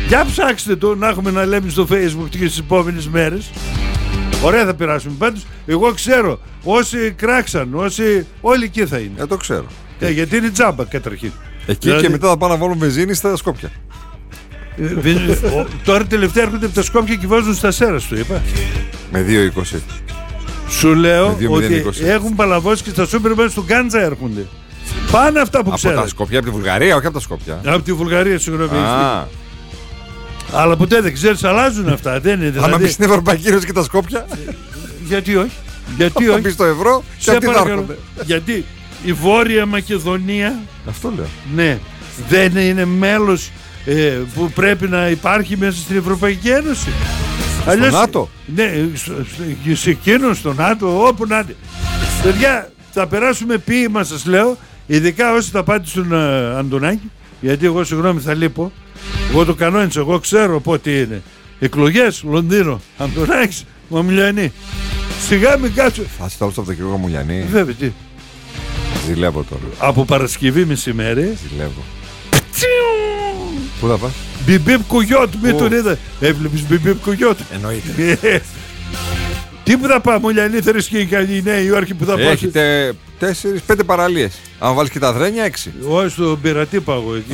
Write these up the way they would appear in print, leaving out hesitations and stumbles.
Για ψάξτε το να έχουμε να λέμε στο Facebook και στις επόμενες μέρες. Ωραία θα περάσουμε. Πάντως εγώ ξέρω όσοι κράξαν, όλοι εκεί θα είναι. Το ξέρω. Γιατί είναι τζάμπα καταρχήν. Εκεί δηλαδή... και μετά θα πάνε να βάλουν βενζίνη στα Σκόπια. Τώρα τελευταία έρχονται από τα Σκόπια και βάζουν στα Σέρας, του είπα. Με 2,20. Σου λέω ότι έχουν παλαβώσει και στα σούπερ μάρκετ του Γκάντζα έρχονται. Πάνε αυτά που ξέρετε. Από τα Σκόπια, από τη Βουλγαρία, όχι από τα Σκόπια. Από τη Βουλγαρία, συγγνώμη. Αλλά ποτέ δεν ξέρεις, αλλάζουν αυτά. Δεν είναι, δηλαδή... Αν μπει στην Ευρωπαϊκή Ένωση και τα Σκόπια. Γιατί όχι. Γιατί όχι. Μπει στο ευρώ και αυτοί θα έρχονται. Γιατί η Βόρεια Μακεδονία. Αυτό λέω. Ναι, δεν είναι μέλος που πρέπει να υπάρχει μέσα στην Ευρωπαϊκή Ένωση. Στο ΝΑΤΟ. Ναι, σε εκείνο, στο ΝΑΤΟ, όπου να είναι. Παιδιά, θα περάσουμε ποίημα, σας λέω, ειδικά όσοι θα πάτε στον Αντωνάκη, γιατί εγώ συγγνώμη θα λείπω. Εγώ το κανόνισα, εγώ ξέρω πότε είναι. Εκλογές, Λονδίνο, Αντωνάκης, Μαμουλιανή. Σιγά μην κάτσω. Θα είσαι το Σαββατοκύριακο Μαμουλιανή. Βέβαια, τι. Ζηλεύω τώρα. Από Παρασκευή μεσημέρι. Ζηλεύω. Πού θα πας? Μπιμπίπ Κουγιώτ, μην τον είδα. Έβλεπες Μπιμπίπ Κουγιώτ? Εννοείται. Τι που θα πάμε, Μουλιανή, θέλεις και η Νέα Υόρκη που θα πάμε? Έχετε 4-5 παραλίες. Αν βάλεις και τα Δρένια, 6. Όχι, στο Πειρατήπαγο εκεί.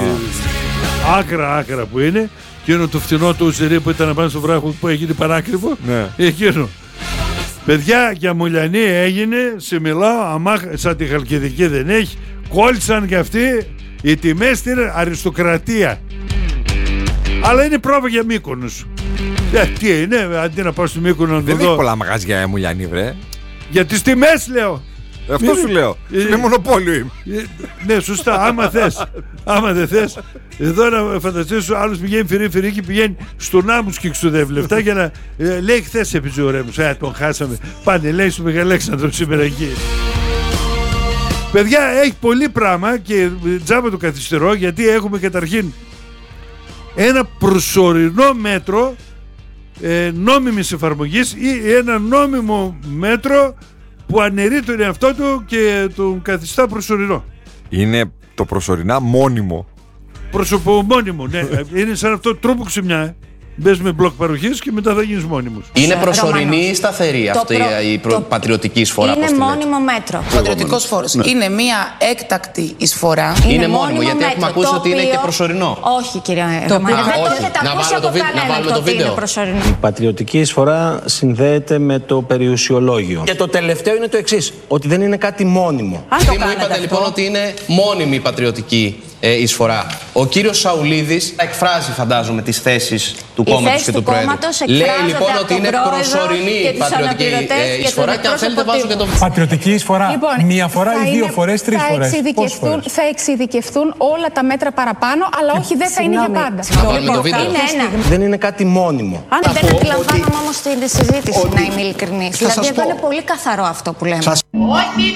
Άκρα που είναι. Εκείνο το φτηνό το ουσερί που ήταν πάνω στο βράχο που έγινε πανάκριβο. Ναι. Εκείνο. Παιδιά, για Μουλιανή έγινε, σε μιλάω, σαν τη Χαλκιδική δεν έχει. Κόλλησαν και αυτοί οι τιμές στην αριστοκρατία. Αλλά είναι πρόβα για Μύκονος. Τι είναι, αντί να πάω στο Μύκονο να το δω. Δεν έχει πολλά μαγαζιά Μουλιανή, βρε. Για τις τιμές λέω. Αυτό σου λέω. Είναι μονοπόλιο είμαι. Ναι, σωστά, άμα δεν θες. Εδώ να φανταστείς ο άλλος πηγαίνει φυρί και πηγαίνει στον άμμους και ξοδεύει λεφτά για να λέει χθες έπαιζε ο Ρέμος. Τον χάσαμε. Πάνε, λέει στο Μεγαλέξανδρο σήμερα εκεί. Παιδιά, έχει πολύ πράγμα και τζάμπα το καθυστερώ, γιατί έχουμε καταρχήν ένα προσωρινό μέτρο νόμιμης εφαρμογής ή ένα νόμιμο μέτρο που αναιρεί τον εαυτό του και τον καθιστά προσωρινό. Είναι το προσωρινά μόνιμο. Προσωπομόνιμο, ναι. Είναι σαν αυτό τρόπο ξυμιά. Μπες με μπλοκ παροχής και μετά θα γίνεις μόνιμος. Είναι προσωρινή ή σταθερή αυτή η πατριωτική εισφορά? Είναι μόνιμο μέτρο. Πατριωτικός φόρος. Ναι. Είναι μια έκτακτη εισφορά. Είναι μόνιμο, γιατί έχουμε ακούσει ότι είναι και προσωρινό. Όχι, κύριε Ρωμανή. Να βάλουμε το βίντεο. Η πατριωτική εισφορά συνδέεται με το περιουσιολόγιο. Και το τελευταίο είναι το εξής, ότι δεν είναι κάτι μόνιμο. Τι μου είπατε λοιπόν ότι είναι μόνιμη η πατριωτική εισφορά? Ο κύριος Σαουλίδης εκφράζει, φαντάζομαι, τις θέσεις του κόμματος και του Προέδρου. Λέει λοιπόν ότι είναι προσωρινή η πατριωτική εισφορά και αν θέλετε βάζω και το... Πατριωτική εισφορά, λοιπόν, μία φορά ή δύο φορές, τρεις φορές? Θα εξειδικευτούν όλα τα μέτρα παραπάνω, αλλά όχι, δεν θα είναι για πάντα. Να βάλουμε το βίντεο. Δεν είναι κάτι μόνιμο. Αν δεν αντιλαμβάνομαι όμως την συζήτηση, να είμαι ειλικρινής. Δηλαδή εδώ είναι πολύ καθαρό αυτό που λέμε.